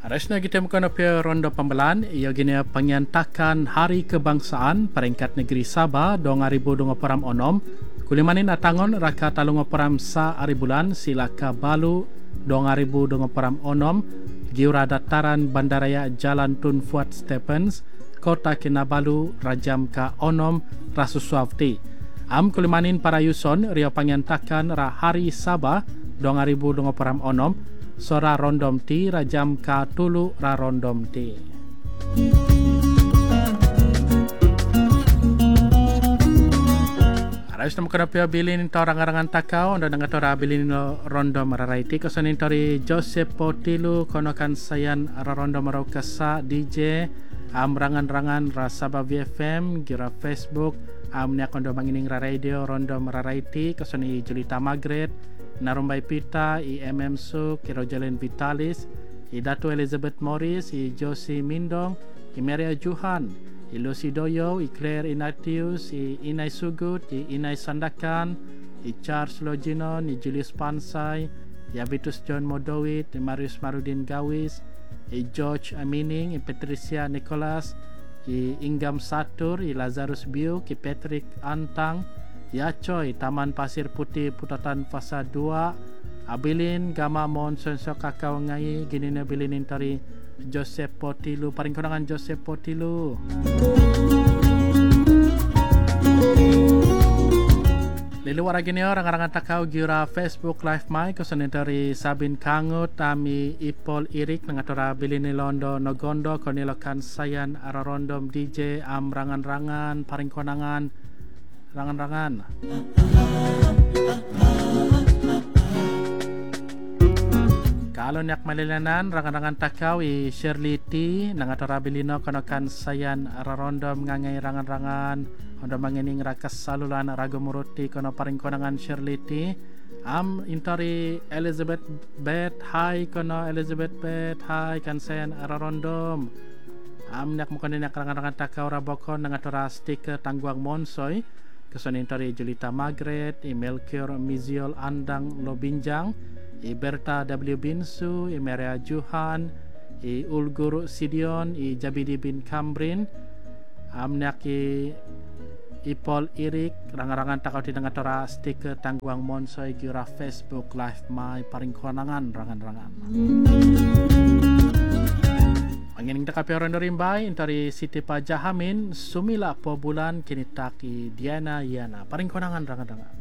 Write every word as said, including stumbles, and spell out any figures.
Resna kita mengkono pia rondo pembelan ia gini penyantakan Hari Kebangsaan peringkat negeri Sabah dua ribu dua puluh enam kulimanin atangon raka talung peram sa ari bulan silaka balu dua ribu dua puluh enam giura dataran bandaraya Jalan Tun Fuad Stephens Kota Kinabalu Rajam ka onom Rasuswafti am kulimanin para yuson rio penyantakan ra Hari Sabah dua ribu dua puluh enam Sora rondom ti rajam ka tulu ra rondom ti. Arais nama kena pia bilin ta orang-orangan takau dan dengan tora bilin rondom raraiti kosanin tori Joseph Potilu konokan sayan ra rondom raukasa D J am rangan-rangan ra Sabah V F M gira Facebook am nia kondo mangining ra radio rondom raraiti kosani Julita Margaret Narumbai Pita, I M M Su, Kiro Jalen Vitalis, I Datu Elizabeth Morris, I Josie Mindong, I Maria Juhan, I Lucy Doyo, I Claire Inatius, I Inai Sugut, I Inai Sandakan, I Charles Loginon, I Julius Pansai, I Abitus John Modowit, I Marius Marudin Gawis, I George Amining, I Patricia Nicholas, I Inggam Satur, I Lazarus Biuk, I Patrick Antang, Ya Coy, Taman Pasir Putih Putatan Fasa dua Abilin Gama Mon Sonso Kakao Ngai Ginina bilinin tari Joseph Potilu paling konangan Joseph Potilu Lilu waragini orang-orang takau gira Facebook live mic kosanin tari Sabin Kangut Tami Ipol Irik Nangatora bilini Londo Nogondo Konilokan Sayan Ararondom D J Am rangan-rangan paling konangan rangan-rangan kalau nyak malilanan rangan-rangan takau i Shirley T nangatora bilino konokan sayan rarondom ngangai rangan-rangan ondo mangining rakas salulan rago muruti kono paring konangan Shirley T am intori Elizabeth Bet hai kono Elizabeth Bet hai kan sayan rarondom am nyak mukon nyak rangan-rangan takau rabokon nangatora stiker tangguang monsoy kesonin tari Julita Margaret, I Melchior Miziol Andang Lobinjang, I Berta W Binsu, I Maria Juhan, I Ulgur Sidion, I Jabidi bin Kamrin, amnyaki Ipol Irik, rangan-rangan takau di tengah tora stiker tangguang monsoy gira Facebook live my paring konangan rangan-rangan. Angining takapi orang dorimbai intari Siti Pajahamin sumila po bulan kini taki Diana Yana paring konangan rangan-rangan.